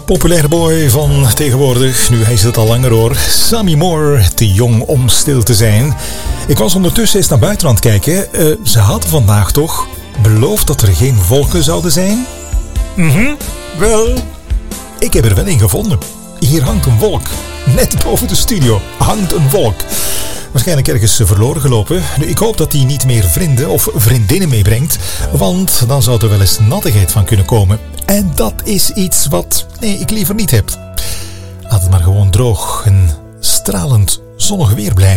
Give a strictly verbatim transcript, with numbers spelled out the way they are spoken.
populair boy van tegenwoordig. Nu, hij is het al langer hoor. Sammy Moore, te jong om stil te zijn. Ik was ondertussen eens naar buiten aan het kijken. Uh, ze hadden vandaag toch beloofd dat er geen wolken zouden zijn? Mhm, wel. Ik heb er wel een gevonden. Hier hangt een wolk. Net boven de studio hangt een wolk. Waarschijnlijk ergens verloren gelopen. Nu, ik hoop dat hij niet meer vrienden of vriendinnen meebrengt. Want dan zou er wel eens nattigheid van kunnen komen. En dat is iets wat nee, ik liever niet heb. Laat het maar gewoon droog en stralend zonnig weer blijven.